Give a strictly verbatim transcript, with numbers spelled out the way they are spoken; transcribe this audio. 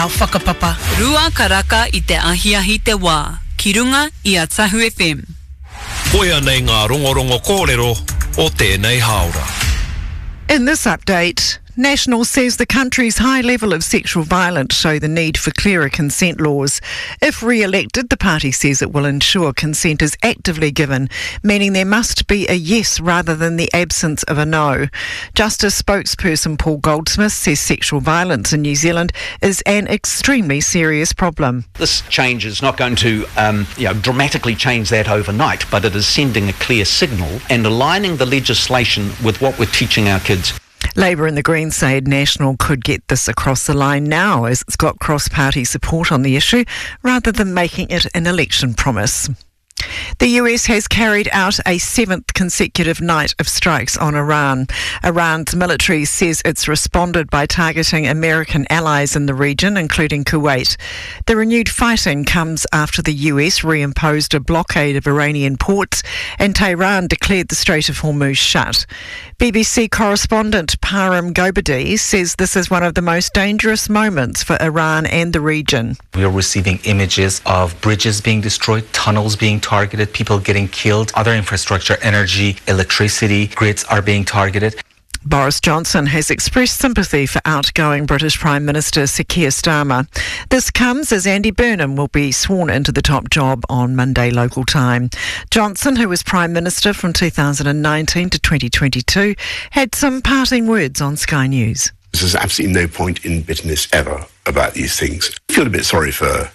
au whakapapa. Rua karaka i te ahiahi te wā. Ki runga i a Tahu F M. Koia nei ngā rongorongo kōrero o tēnei haora. In this update, National says the country's high level of sexual violence show the need for clearer consent laws. If re-elected, the party says it will ensure consent is actively given, meaning there must be a yes rather than the absence of a no. Justice spokesperson Paul Goldsmith says sexual violence in New Zealand is an extremely serious problem. This change is not going to um, you know, dramatically change that overnight, but it is sending a clear signal and aligning the legislation with what we're teaching our kids. Labour and the Greens say National could get this across the line now as it's got cross-party support on the issue rather than making it an election promise. The U S has carried out a seventh consecutive night of strikes on Iran. Iran's military says it's responded by targeting American allies in the region, including Kuwait. The renewed fighting comes after the U S reimposed a blockade of Iranian ports and Tehran declared the Strait of Hormuz shut. B B C correspondent Param Gobadi says this is one of the most dangerous moments for Iran and the region. We are receiving images of bridges being destroyed, tunnels being targeted, people getting killed, other infrastructure, energy, electricity grids are being targeted. Boris Johnson has expressed sympathy for outgoing British Prime Minister Sir Keir Starmer. This comes as Andy Burnham will be sworn into the top job on Monday local time. Johnson, who was Prime Minister from two thousand nineteen to twenty twenty-two, had some parting words on Sky News. There's absolutely no point in bitterness ever about these things. I feel a bit sorry for